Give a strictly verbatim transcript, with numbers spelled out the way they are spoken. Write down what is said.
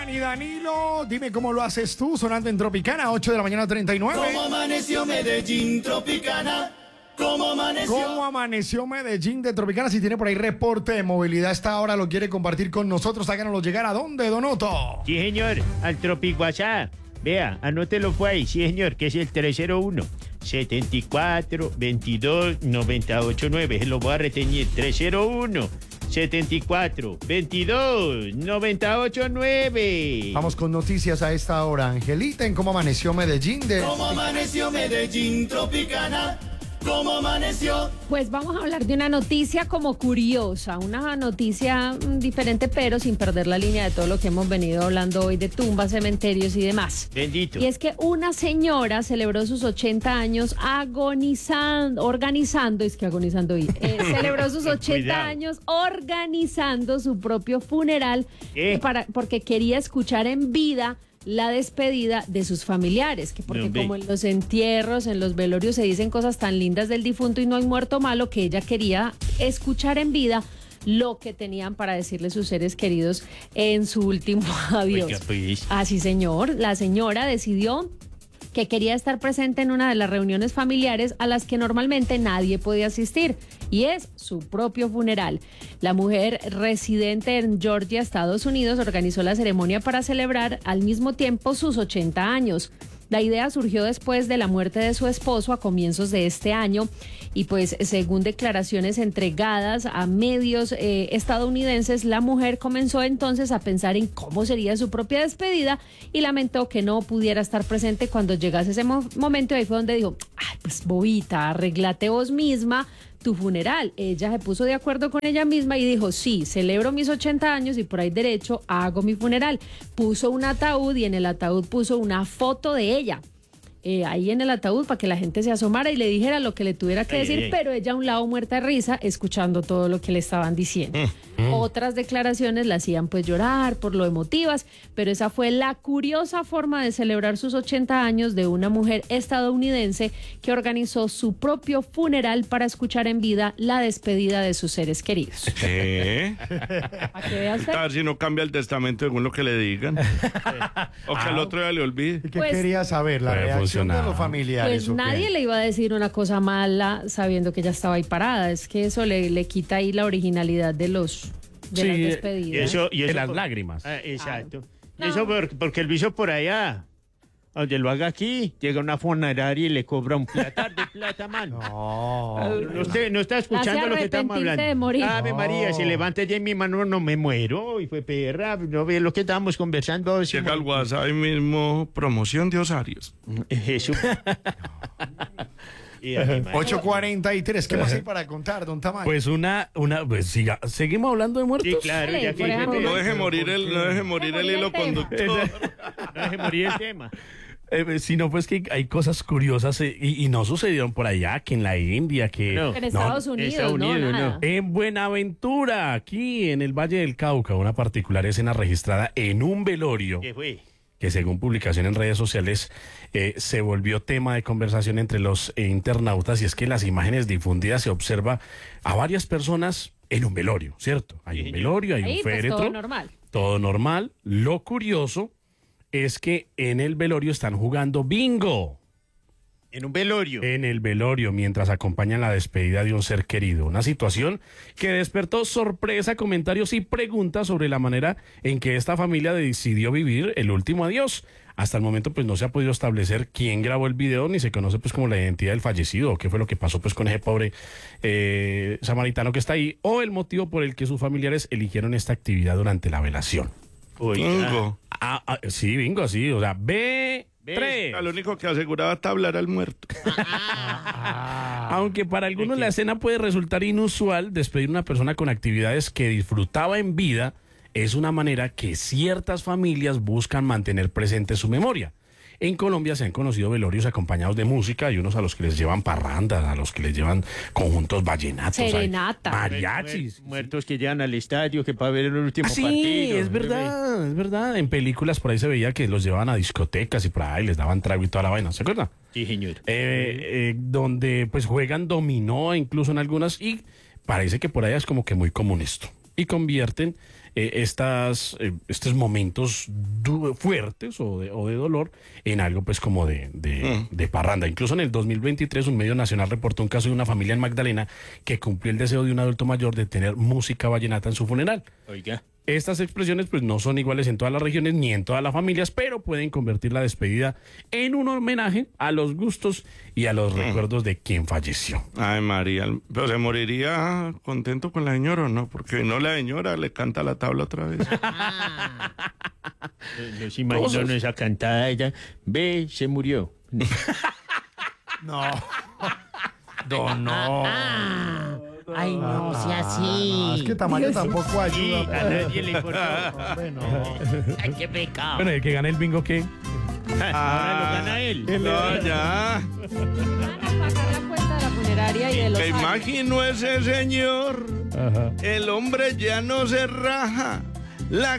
y Danilo, dime cómo lo haces tú, sonando en Tropicana, ocho de la mañana, treinta y nueve. ¿Cómo amaneció Medellín, Tropicana? ¿Cómo amaneció? ¿Cómo amaneció Medellín de Tropicana? Si tiene por ahí reporte de movilidad, esta hora lo quiere compartir con nosotros. Háganoslo llegar a dónde, Donoto. Sí, señor, al TropiWhatsApp. Vea, anótelo fue ahí, sí, señor, que es el tres cero uno, setenta y cuatro, veintidós, noventa y ocho nueve. Se lo voy a retener, tres cero uno, setenta y cuatro, veintidós, noventa y ocho nueve. Vamos con noticias a esta hora. Angelita, en cómo amaneció Medellín de... ¿Cómo amaneció Medellín, Tropicana? ¿Cómo amaneció? Pues vamos a hablar de una noticia como curiosa, una noticia mm, diferente, pero sin perder la línea de todo lo que hemos venido hablando hoy de tumbas, cementerios y demás. Bendito. Y es que una señora celebró sus ochenta años agonizando, organizando, es que agonizando, y, eh, celebró sus ochenta Cuidado. años organizando su propio funeral ¿Eh? eh, para, porque quería escuchar en vida la despedida de sus familiares, que porque No, ve. como en los entierros, en los velorios se dicen cosas tan lindas del difunto y no hay muerto malo, que ella quería escuchar en vida lo que tenían para decirle sus seres queridos en su último adiós. Oiga, pues. Así, señor, la señora decidió que quería estar presente en una de las reuniones familiares a las que normalmente nadie podía asistir, y es su propio funeral. La mujer residente en Georgia, Estados Unidos, organizó la ceremonia para celebrar al mismo tiempo sus ochenta años. La idea surgió después de la muerte de su esposo a comienzos de este año y pues según declaraciones entregadas a medios eh, estadounidenses, la mujer comenzó entonces a pensar en cómo sería su propia despedida y lamentó que no pudiera estar presente cuando llegase ese mo- momento. Y ahí fue donde dijo, ay, pues bobita, arréglate vos misma tu funeral. Ella se puso de acuerdo con ella misma y dijo, sí, celebro mis ochenta años y por ahí derecho hago mi funeral. Puso un ataúd y en el ataúd puso una foto de ella. Eh, ahí en el ataúd para que la gente se asomara y le dijera lo que le tuviera que Ay, decir, ay, ay. pero ella a un lado muerta de risa escuchando todo lo que le estaban diciendo. Otras declaraciones la hacían pues llorar por lo emotivas, pero esa fue la curiosa forma de celebrar sus ochenta años de una mujer estadounidense que organizó su propio funeral para escuchar en vida la despedida de sus seres queridos. ¿Qué? ¿Para que vea usted? A ver si no cambia el testamento según lo que le digan. O que al otro día le olvide. ¿Qué Pues- quería saber? La Puede reacción funcionar. de los familiares. Pues ¿o qué? nadie le iba a decir una cosa mala sabiendo que ella estaba ahí parada. Es que eso le, le quita ahí la originalidad de los de Sí, las Y despedidas. eso, y De eso las por- lágrimas. Ah, exacto. No. Eso por- porque lo hizo por allá. Donde lo haga aquí, llega una funeraria y le cobra un platar de plata, mano. No. No, usted no está escuchando lo que estamos arrepentirse hablando. de morir. Ave No. María, si levante ya en mi mano no me muero. Y fue perra, no ve lo que estábamos conversando. Llega al WhatsApp ahí mismo, promoción de osarios. Eso. Y a mi madre. ocho cuarenta y tres, ¿qué más hay para contar, don Tamayo? Pues una, una, pues siga, seguimos hablando de muertos. Sí, claro, ya que Por fue ejemplo, perra. No deje morir el, no deje morir el morir el hilo tema. conductor. No deje morir el tema. Eh, sino pues que hay cosas curiosas eh, y, y no sucedieron por allá, que en la India, que No. En no, Estados Unidos, Estados no, Unidos, nada. no. en Buenaventura, aquí en el Valle del Cauca, una particular escena registrada en un velorio ¿Qué fue? que según publicación en redes sociales eh, se volvió tema de conversación entre los eh, internautas, y es que en las imágenes difundidas se observa a varias personas en un velorio, ¿cierto? Hay Sí, un señor. velorio, hay Ahí, un pues, féretro, todo normal. todo normal. Lo curioso es que en el velorio están jugando bingo. En un velorio. En el velorio, mientras acompañan la despedida de un ser querido. Una situación que despertó sorpresa, comentarios y preguntas sobre la manera en que esta familia decidió vivir el último adiós. Hasta el momento pues no se ha podido establecer quién grabó el video, ni se conoce pues como la identidad del fallecido, o qué fue lo que pasó pues con ese pobre eh, samaritano que está ahí, o el motivo por el que sus familiares eligieron esta actividad durante la velación. Oiga. Bingo. Ah, ah, sí, bingo, sí, o sea, B tres. Lo único que aseguraba tabla era el muerto. Aunque para algunos la escena puede resultar inusual, despedir a una persona con actividades que disfrutaba en vida es una manera que ciertas familias buscan mantener presente su memoria. En Colombia se han conocido velorios acompañados de música, y unos a los que les llevan parrandas, a los que les llevan conjuntos vallenatos, hay Serenata. mariachis. Muer- Muertos que llegan al estadio, que para ver el último Ah, sí, partido. es verdad, es verdad. En películas por ahí se veía que los llevaban a discotecas y por ahí les daban trago y toda la vaina, ¿se acuerdan? Sí, señor. Eh, eh, donde pues juegan dominó incluso en algunas, y parece que por allá es como que muy común esto. Y convierten eh, estas, eh, estos momentos du- fuertes o de, o de dolor en algo pues como de, de, de parranda. Incluso en el dos mil veintitrés un medio nacional reportó un caso de una familia en Magdalena que cumplió el deseo de un adulto mayor de tener música vallenata en su funeral. Oiga. Estas expresiones pues no son iguales en todas las regiones ni en todas las familias, pero pueden convertir la despedida en un homenaje a los gustos y a los recuerdos de quien falleció. Ay, María, pero se moriría contento con la señora o no, porque no la señora le canta la tabla otra vez. Yo se imagino en esa cantada ella. Ve, se murió. No. No, no. Ay, no sea No, así. es que Tamayo tampoco Sí, a ayuda. nadie le importó. Hombre, no. Ay, qué pecado. Bueno, el que gane el bingo, ¿qué? Ahora lo gana él. No, ya. Van a pagar la cuenta de la funeraria y de los Te años. imagino ese señor. Ajá. El hombre ya no se raja. La